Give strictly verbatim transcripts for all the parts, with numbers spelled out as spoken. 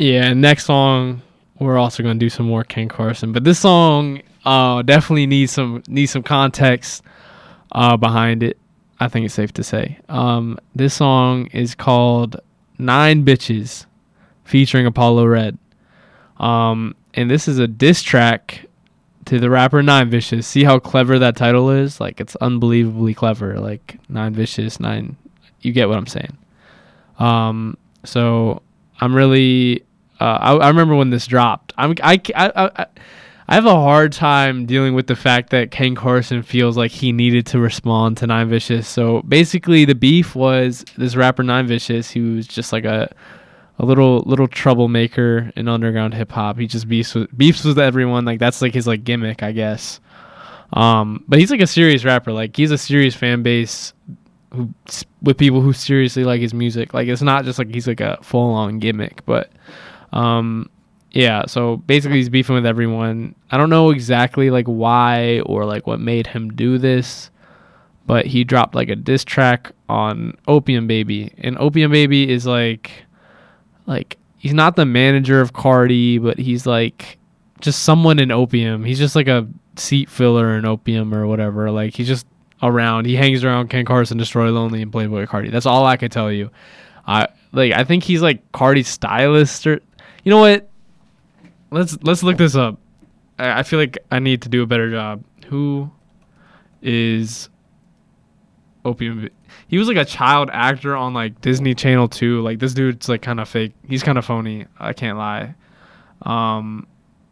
Yeah, next song we're also gonna do some more Ken Carson, but this song uh definitely needs some needs some context uh behind it. I think it's safe to say. Um, this song is called Nine Bitches featuring Apollo Red. Um, and this is a diss track to the rapper Nine Vicious. See how clever that title is? Like, it's unbelievably clever. Like, Nine Vicious, Nine... You get what I'm saying. Um, so, I'm really... Uh, I, I remember when this dropped. I'm, I, I, I, I have a hard time dealing with the fact that Ken Carson feels like he needed to respond to Nine Vicious. So, basically, the beef was this rapper Nine Vicious, who's just like a... a little little troublemaker in underground hip hop. He just beefs with beefs with everyone. Like, that's like his like gimmick, I guess. Um, but he's like a serious rapper. Like, he's a serious fan base who with people who seriously like his music. Like, it's not just like he's like a full on gimmick. But um, yeah. So basically, he's beefing with everyone. I don't know exactly like why or like what made him do this, but he dropped like a diss track on Opium Baby, and Opium Baby is like. Like, he's not the manager of Cardi, but he's like just someone in Opium. He's just like a seat filler in Opium or whatever. Like, he's just around. He hangs around Ken Carson, Destroy Lonely, and Playboy Cardi. That's all I can tell you. I like. I think he's like Cardi's stylist, or you know what? Let's let's look this up. I, I feel like I need to do a better job. Who is Opium? He was like a child actor on like Disney Channel two. Like, this dude's like kind of fake. He's kind of phony. I can't lie. Um,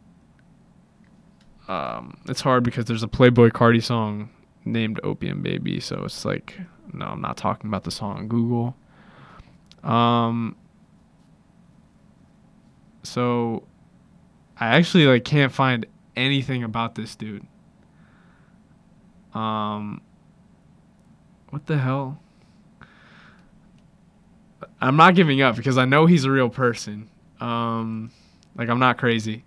um, it's hard because there's a Playboy Cardi song named Opium Baby. So it's like, no, I'm not talking about the song. Google. Um, so I actually like can't find anything about this dude. Um, what the hell? I'm not giving up because I know he's a real person. Um, like, I'm not crazy.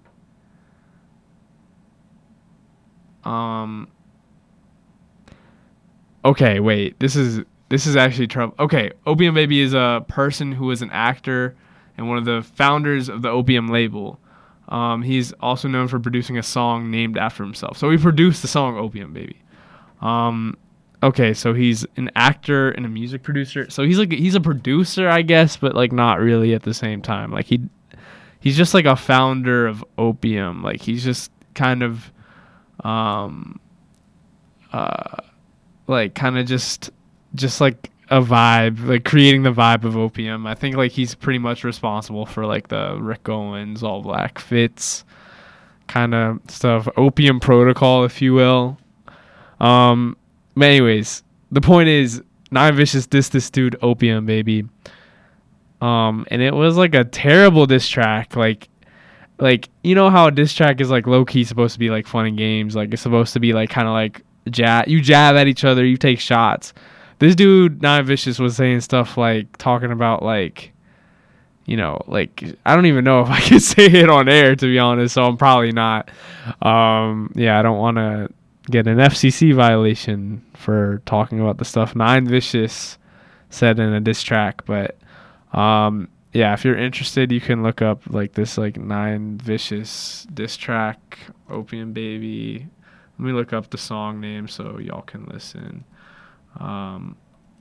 Um. Okay, wait. This is this is actually trouble. Okay, Opium Baby is a person who is an actor and one of the founders of the Opium label. Um, he's also known for producing a song named after himself. So he produced the song Opium Baby. Um. Okay, so he's an actor and a music producer. So he's like he's a producer, I guess, but like not really at the same time. Like he he's just like a founder of Opium. Like, he's just kind of um uh like kind of just just like a vibe, like creating the vibe of Opium. I think like he's pretty much responsible for like the Rick Owens All Black Fits kind of stuff, Opium Protocol, if you will. Um But anyways, the point is, Nine Vicious dissed this dude Opium Baby. Um, and it was like a terrible diss track. Like, like you know how a diss track is like low key supposed to be like fun and games. Like, it's supposed to be like kind of like jab. You jab at each other. You take shots. This dude Nine Vicious was saying stuff like talking about like, you know, like I don't even know if I can say it on air, to be honest. So I'm probably not. Um, yeah, I don't want to get an F C C violation for talking about the stuff Nine Vicious said in a diss track. But um yeah, if you're interested, you can look up like this like Nine Vicious diss track, Opium Baby. Let me look up the song name so y'all can listen. Um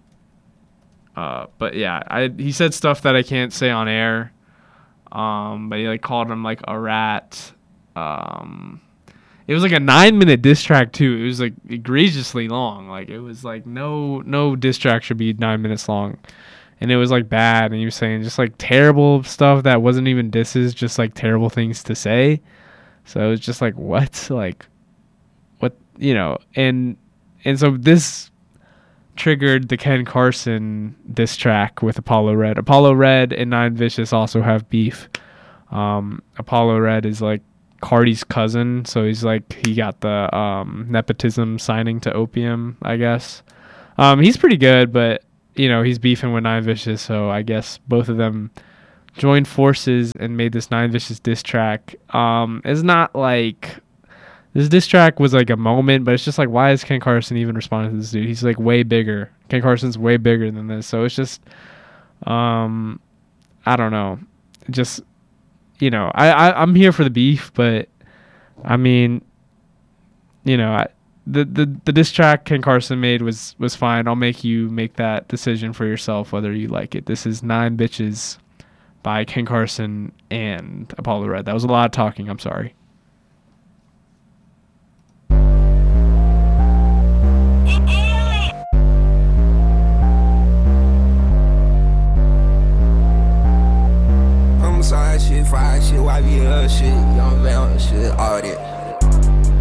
uh but yeah, I he said stuff that I can't say on air. Um but he like called him like a rat. Um It was like a nine minute diss track too. It was like egregiously long. Like, it was like no no diss track should be nine minutes long, and it was like bad. And he was saying just like terrible stuff that wasn't even disses, just like terrible things to say. So it was just like what, like what, you know. And and so this triggered the Ken Carson diss track with Apollo Red. Apollo Red and Nine Vicious also have beef. Um, Apollo Red is like Cardi's cousin, so he's like he got the um nepotism signing to Opium, I guess. Um he's pretty good, but you know, he's beefing with Nine Vicious, so I guess both of them joined forces and made this Nine Vicious diss track. Um it's not like this diss track was like a moment, but it's just like, why is Ken Carson even responding to this dude? He's like way bigger. Ken Carson's way bigger than this, so it's just um I don't know, just you know, I, I I'm here for the beef, but I mean, you know, I, the the the diss track Ken Carson made was was fine. I'll make you make that decision for yourself whether you like it. This is Nine Bitches by Ken Carson and Apollo Red. That was a lot of talking. I'm sorry.